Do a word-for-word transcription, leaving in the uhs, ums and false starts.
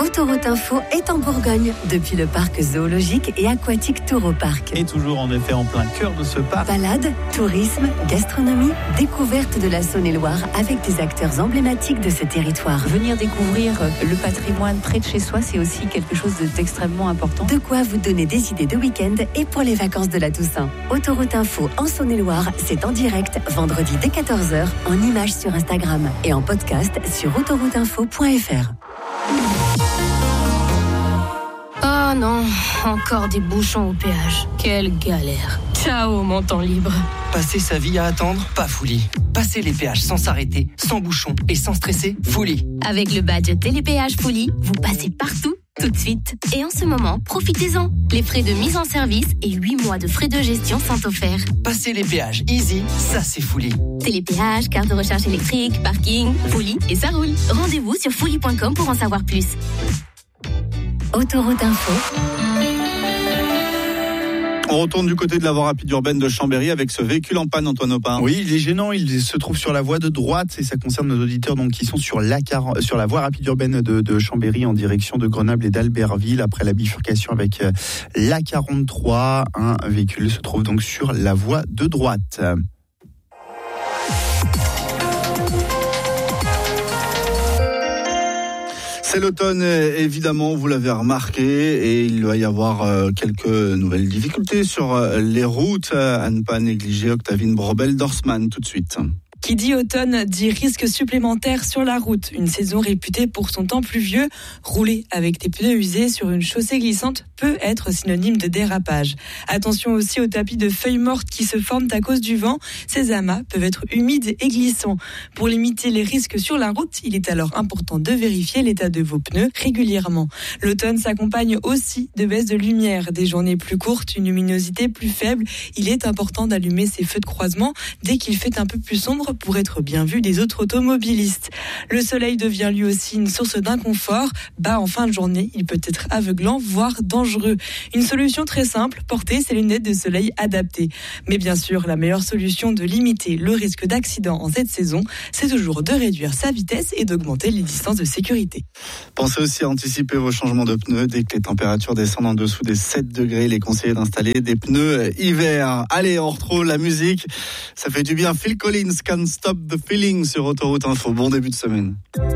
Autoroute Info est en Bourgogne, depuis le parc zoologique et aquatique Touroparc. Et toujours en effet en plein cœur de ce parc. Balade, tourisme, gastronomie, découverte de la Saône-et-Loire avec des acteurs emblématiques de ce territoire. Venir découvrir le patrimoine près de chez soi, c'est aussi quelque chose d'extrêmement important. De quoi vous donner des idées de week-end et pour les vacances de la Toussaint. Autoroute Info en Saône-et-Loire, c'est en direct, vendredi dès quatorze heures, en images sur Instagram et en podcast sur autoroute info point f r. Oh non, encore des bouchons au péage. Quelle galère. Ciao, mon temps libre. Passer sa vie à attendre, pas Fouli. Passer les péages sans s'arrêter, sans bouchons et sans stresser, Fouli. Avec le badge Télépéage Fouli, vous passez partout, tout de suite. Et en ce moment, profitez-en. Les frais de mise en service et huit mois de frais de gestion sont offerts. Passer les péages easy, ça c'est Fouli. Télépéage, carte de recharge électrique, parking, Fouli et ça roule. Rendez-vous sur fouli point com pour en savoir plus. Autoroute Info. On retourne du côté de la voie rapide urbaine de Chambéry avec ce véhicule en panne, Antoine Opin. Oui, il est gênant, il se trouve sur la voie de droite et ça concerne nos auditeurs donc, qui sont sur la, sur la voie rapide urbaine de, de Chambéry en direction de Grenoble et d'Albertville après la bifurcation avec l'A quarante-trois. Un véhicule se trouve donc sur la voie de droite. C'est l'automne, évidemment, vous l'avez remarqué, et il va y avoir quelques nouvelles difficultés sur les routes à ne pas négliger. Octavine Brobel-Dorsman, tout de suite. Qui dit automne dit risque supplémentaire sur la route. Une saison réputée pour son temps pluvieux, rouler avec des pneus usés sur une chaussée glissante peut être synonyme de dérapage. Attention aussi aux tapis de feuilles mortes qui se forment à cause du vent. Ces amas peuvent être humides et glissants. Pour limiter les risques sur la route, il est alors important de vérifier l'état de vos pneus régulièrement. L'automne s'accompagne aussi de baisse de lumière, des journées plus courtes, une luminosité plus faible. Il est important d'allumer ses feux de croisement dès qu'il fait un peu plus sombre pour être bien vu des autres automobilistes. Le soleil devient lui aussi une source d'inconfort. Bas en fin de journée, il peut être aveuglant, voire dangereux. Une solution très simple, porter ses lunettes de soleil adaptées. Mais bien sûr, la meilleure solution de limiter le risque d'accident en cette saison, c'est toujours de réduire sa vitesse et d'augmenter les distances de sécurité. Pensez aussi à anticiper vos changements de pneus. Dès que les températures descendent en dessous des sept degrés, il est conseillé d'installer des pneus hiver. Allez, on retrouve la musique. Ça fait du bien. Phil Collins, Can't Stop the Feeling sur Autoroute Info. Bon début de semaine.